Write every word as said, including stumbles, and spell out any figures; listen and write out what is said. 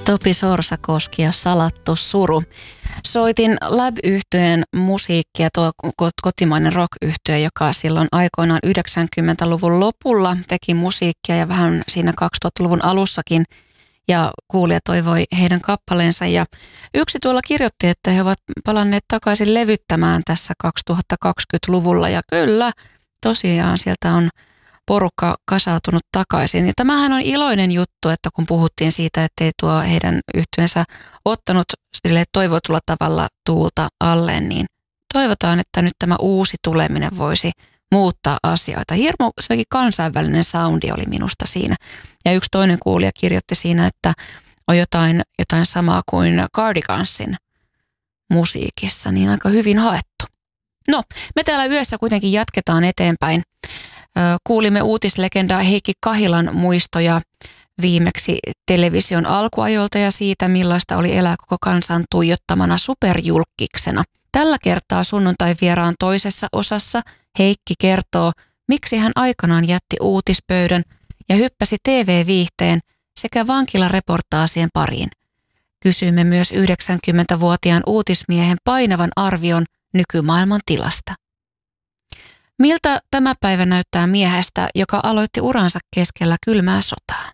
Topi Sorsakoski ja Salattu suru. Soitin Lab-yhtyeen musiikkia, tuo kotimainen rock-yhtye, joka silloin aikoinaan yhdeksänkymmentäluvun lopulla teki musiikkia ja vähän siinä kaksituhattaluvun alussakin. Ja kuulija toivoi heidän kappaleensa ja yksi tuolla kirjoitti, että he ovat palanneet takaisin levyttämään tässä kaksituhattakaksikymmentäluvulla ja kyllä, tosiaan sieltä on porukka kasautunut takaisin. Ja tämähän on iloinen juttu, että kun puhuttiin siitä, ettei tuo heidän yhtyeensä ottanut sille toivotulla tavalla tuulta alleen, niin toivotaan, että nyt tämä uusi tuleminen voisi muuttaa asioita. Hirmu kansainvälinen soundi oli minusta siinä. Ja yksi toinen kuulija kirjoitti siinä, että on jotain, jotain samaa kuin Cardigansin musiikissa, niin aika hyvin haettu. No, me täällä yössä kuitenkin jatketaan eteenpäin. Kuulimme uutislegenda Heikki Kahilan muistoja viimeksi television alkuajolta ja siitä, millaista oli elää koko kansan tuijottamana superjulkkiksena. Tällä kertaa sunnuntai vieraan toisessa osassa Heikki kertoo, miksi hän aikanaan jätti uutispöydän ja hyppäsi T V-viihteen sekä vankilareportaasien pariin. Kysymme myös yhdeksänkymmentävuotiaan uutismiehen painavan arvion nykymaailman tilasta. Miltä tämä päivä näyttää miehestä, joka aloitti uransa keskellä kylmää sotaa?